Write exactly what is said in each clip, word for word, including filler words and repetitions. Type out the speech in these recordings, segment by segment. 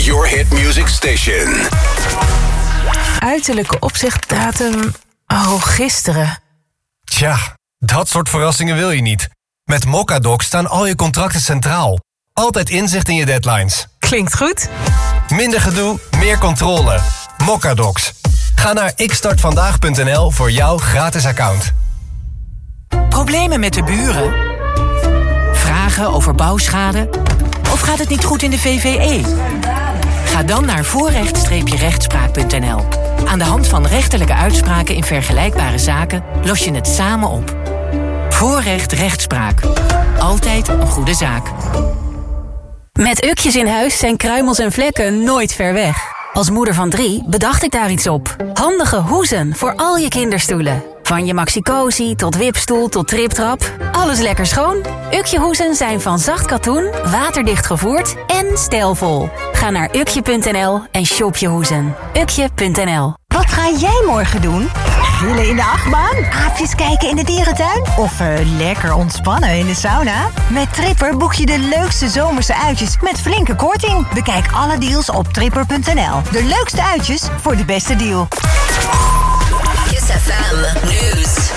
Your Hit Music Station. Uiterlijke opzichtdatum... Oh, gisteren. Tja, dat soort verrassingen wil je niet. Met Mocadoc staan al je contracten centraal. Altijd inzicht in je deadlines. Klinkt goed. Minder gedoe, meer controle. Mocadocs. Ga naar ik start vandaag punt n l voor jouw gratis account. Problemen met de buren? Vragen over bouwschade? Of gaat het niet goed in de V V E? Ga dan naar voorrecht rechtspraak punt n l. Aan de hand van rechterlijke uitspraken in vergelijkbare zaken los je het samen op. Voorrecht rechtspraak. Altijd een goede zaak. Met Ukjes in huis zijn kruimels en vlekken nooit ver weg. Als moeder van drie bedacht ik daar iets op. Handige hoezen voor al je kinderstoelen. Van je maxi-cosi tot wipstoel tot triptrap. Alles lekker schoon. Ukje hoezen zijn van zacht katoen, waterdicht gevoerd en stijlvol. Ga naar ukje punt n l en shop je hoezen. ukje punt n l. Wat ga jij morgen doen? Grillen in de achtbaan? Aapjes kijken in de dierentuin? Of uh, lekker ontspannen in de sauna? Met Tripper boek je de leukste zomerse uitjes met flinke korting. Bekijk alle deals op tripper punt n l. De leukste uitjes voor de beste deal. Kiss F M News.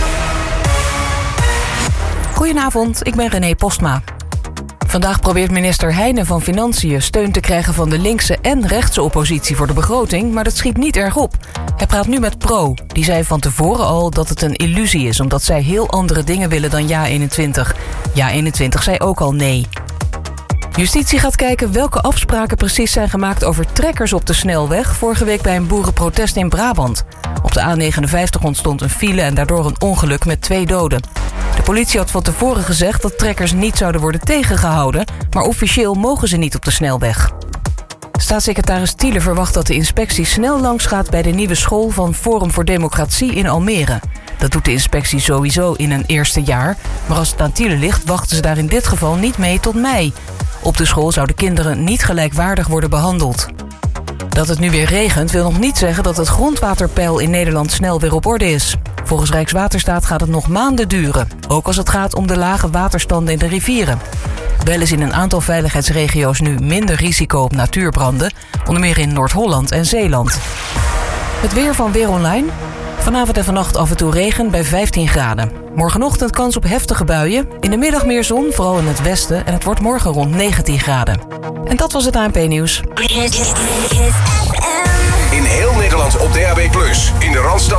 Goedenavond, ik ben René Postma. Vandaag probeert minister Heijnen van Financiën steun te krijgen van de linkse en rechtse oppositie voor de begroting, maar dat schiet niet erg op. Hij praat nu met Pro. Die zei van tevoren al dat het een illusie is, omdat zij heel andere dingen willen dan Ja eenentwintig. Ja eenentwintig zei ook al nee. Justitie gaat kijken welke afspraken precies zijn gemaakt over trekkers op de snelweg vorige week bij een boerenprotest in Brabant. Op de A negenenvijftig ontstond een file en daardoor een ongeluk met twee doden. De politie had van tevoren gezegd dat trekkers niet zouden worden tegengehouden, maar officieel mogen ze niet op de snelweg. Staatssecretaris Thiele verwacht dat de inspectie snel langsgaat bij de nieuwe school van Forum voor Democratie in Almere. Dat doet de inspectie sowieso in een eerste jaar, maar als het aan Thiele ligt wachten ze daar in dit geval niet mee tot mei. Op de school zouden kinderen niet gelijkwaardig worden behandeld. Dat het nu weer regent wil nog niet zeggen dat het grondwaterpeil in Nederland snel weer op orde is. Volgens Rijkswaterstaat gaat het nog maanden duren, ook als het gaat om de lage waterstanden in de rivieren. Wel is in een aantal veiligheidsregio's nu minder risico op natuurbranden, onder meer in Noord-Holland en Zeeland. Het weer van Weer Online. Vanavond en vannacht af en toe regen bij vijftien graden. Morgenochtend kans op heftige buien. In de middag meer zon, vooral in het westen. En het wordt morgen rond negentien graden. En dat was het A N P-nieuws. In heel Nederland op D A B plus, in de Randstad.